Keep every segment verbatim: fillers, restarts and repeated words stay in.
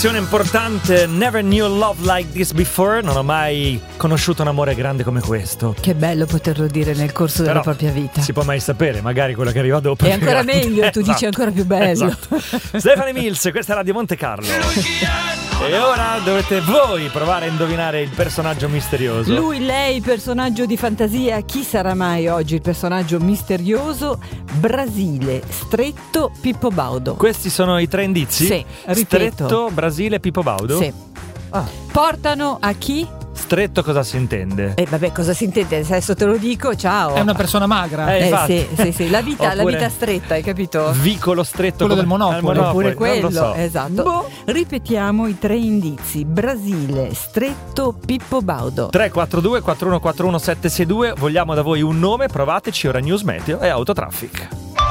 Canzone importante, Never Knew Love Like This Before. Non ho mai conosciuto un amore grande come questo. Che bello poterlo dire nel corso Però della propria vita. Si può mai sapere, magari quello che arriva dopo è ancora meglio, tu esatto. dici ancora più bello. Esatto. Stephanie Mills, questa è Radio Monte Carlo. E ora dovete voi provare a indovinare il personaggio misterioso. Lui, lei, personaggio di fantasia. Chi sarà mai oggi il personaggio misterioso? Brasile, Stretto, Pippo Baudo. Questi sono i tre indizi? Sì, ripeto. Stretto, Brasile, Pippo Baudo? Sì. Ah. Portano a chi? Stretto cosa si intende? Eh vabbè, cosa si intende? Adesso te lo dico, ciao. È una persona magra. Eh, Eh, infatti. sì, sì, sì, la vita, Oppure la vita stretta, hai capito? Vicolo stretto. Quello come- del Monopoli. al Monopoli, Oppure non quello, lo so. esatto. Boh. Ripetiamo i tre indizi: Brasile, Stretto, Pippo Baudo. tre quattro due quattro uno quattro uno sette sei due. Vogliamo da voi un nome, provateci. Ora News Meteo e Autotraffic.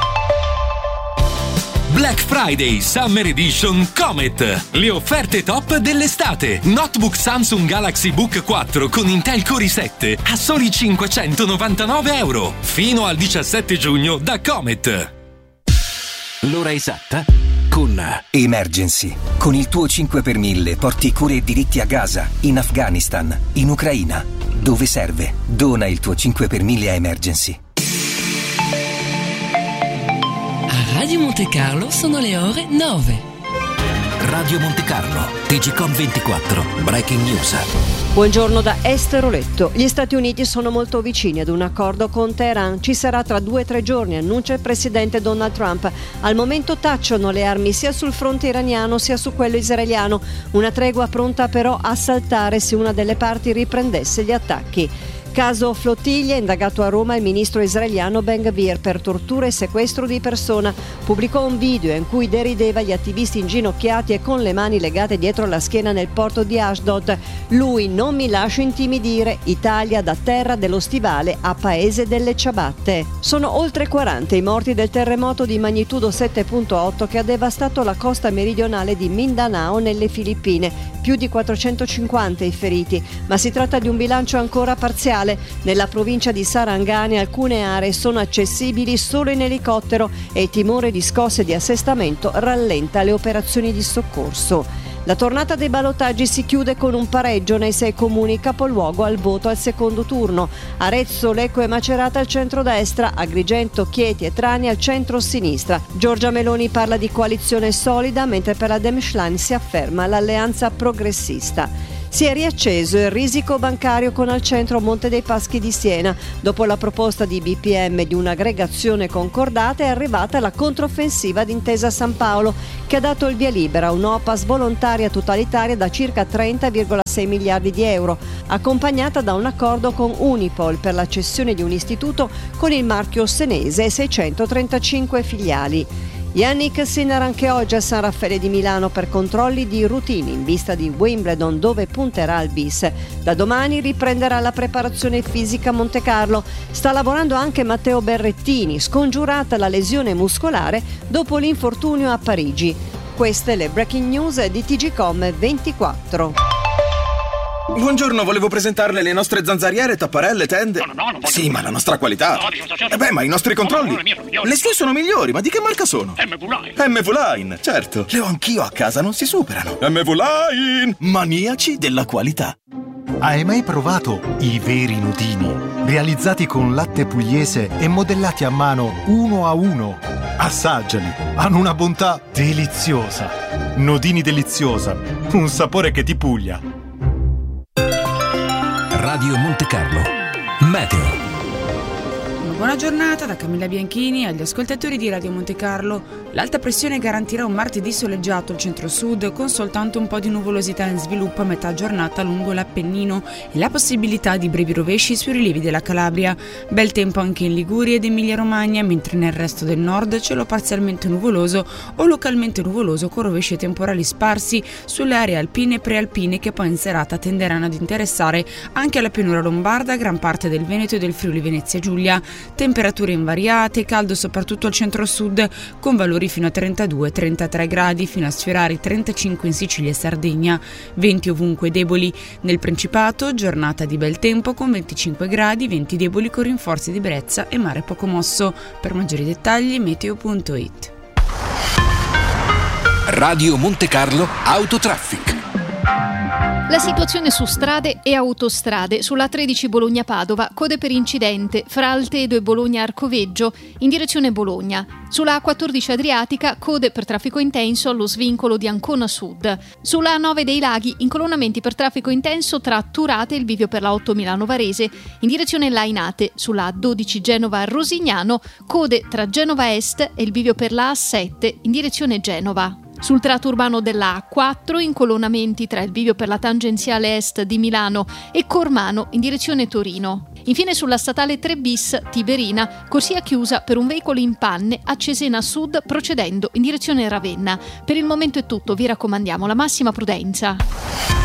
Black Friday Summer Edition Comet. Le offerte top dell'estate. Notebook Samsung Galaxy Book quattro con Intel Core i sette a soli cinquecentonovantanove euro. Fino al diciassette giugno da Comet. L'ora esatta con Emergency. Con il tuo cinque per mille porti cure e diritti a Gaza, in Afghanistan, in Ucraina. Dove serve? Dona il tuo cinque per mille a Emergency. A Radio Monte Carlo sono le ore nove. Radio Monte Carlo, T G Com ventiquattro, Breaking News. Buongiorno da Esther Oletto. Gli Stati Uniti sono molto vicini ad un accordo con Teheran. Ci sarà tra due o tre giorni, annuncia il presidente Donald Trump. Al momento tacciono le armi sia sul fronte iraniano sia su quello israeliano. Una tregua pronta però a saltare se una delle parti riprendesse gli attacchi. Caso Flottiglia, indagato a Roma il ministro israeliano Ben-Gvir per tortura e sequestro di persona. Pubblicò un video in cui derideva gli attivisti inginocchiati e con le mani legate dietro la schiena nel porto di Ashdod. Lui: non mi lascio intimidire, Italia da terra dello stivale a paese delle ciabatte. Sono oltre quaranta i morti del terremoto di magnitudo sette virgola otto che ha devastato la costa meridionale di Mindanao nelle Filippine. Più di quattrocentocinquanta i feriti, ma si tratta di un bilancio ancora parziale. Nella provincia di Sarangani alcune aree sono accessibili solo in elicottero e il timore di scosse di assestamento rallenta le operazioni di soccorso. La tornata dei ballottaggi si chiude con un pareggio nei sei comuni capoluogo al voto al secondo turno. Arezzo, Lecco e Macerata al centrodestra, Agrigento, Chieti e Trani al centro-sinistra. Giorgia Meloni parla di coalizione solida, mentre per la Demschlein si afferma l'alleanza progressista. Si è riacceso il risico bancario con al centro Monte dei Paschi di Siena. Dopo la proposta di B P M di un'aggregazione concordata è arrivata la controffensiva di Intesa San Paolo, che ha dato il via libera a un'O P A S volontaria totalitaria da circa trenta virgola sei miliardi di euro, accompagnata da un accordo con Unipol per la cessione di un istituto con il marchio senese e seicentotrentacinque filiali. Yannick Sinner anche oggi a San Raffaele di Milano per controlli di routine in vista di Wimbledon, dove punterà al bis. Da domani riprenderà la preparazione fisica a Monte Carlo. Sta lavorando anche Matteo Berrettini, scongiurata la lesione muscolare dopo l'infortunio a Parigi. Queste le breaking news di T G Com ventiquattro. Buongiorno, volevo presentarle le nostre zanzariere, tapparelle, tende. No, no, no, non voglio. Sì, ma la nostra qualità. No, dico, certo. Eh beh, ma i nostri controlli. No, no, le mie sono migliori. Le sue sono migliori, ma di che marca sono? M V Line. M V Line, certo. Le ho anch'io a casa, non si superano. M V Line, maniaci della qualità. Hai mai provato i veri nudini? Realizzati con latte pugliese e modellati a mano uno a uno. Assaggiali, hanno una bontà deliziosa. Nodini deliziosa, un sapore che ti puglia. Radio Monte Carlo, Meteo. Buona giornata da Camilla Bianchini agli ascoltatori di Radio Monte Carlo. L'alta pressione garantirà un martedì soleggiato al centro-sud con soltanto un po' di nuvolosità in sviluppo a metà giornata lungo l'Appennino e la possibilità di brevi rovesci sui rilievi della Calabria. Bel tempo anche in Liguria ed Emilia-Romagna, mentre nel resto del nord cielo parzialmente nuvoloso o localmente nuvoloso con rovesci temporali sparsi sulle aree alpine e prealpine che poi in serata tenderanno ad interessare anche la pianura lombarda, gran parte del Veneto e del Friuli Venezia Giulia. Temperature invariate, caldo soprattutto al centro-sud con valori fino a trentadue trentatré gradi, fino a sfiorare i trentacinque in Sicilia e Sardegna. Venti ovunque deboli. Nel Principato giornata di bel tempo con venticinque gradi, venti deboli con rinforzi di brezza e mare poco mosso. Per maggiori dettagli meteo punto it. Radio Monte Carlo Autotraffic. La situazione su strade e autostrade. Sulla tredici Bologna-Padova, code per incidente fra Altedo e Bologna-Arcoveggio in direzione Bologna. Sulla A quattordici Adriatica, code per traffico intenso allo svincolo di Ancona Sud. Sulla A nove dei Laghi, incolonnamenti per traffico intenso tra Turate e il bivio per la otto Milano Varese in direzione Lainate. Sulla A dodici Genova-Rosignano, code tra Genova Est e il bivio per la A sette in direzione Genova. Sul tratto urbano della A quattro, incolonnamenti tra il bivio per la tangenziale est di Milano e Cormano in direzione Torino. Infine sulla statale tre bis Tiberina, corsia chiusa per un veicolo in panne a Cesena Sud procedendo in direzione Ravenna. Per il momento è tutto, vi raccomandiamo la massima prudenza.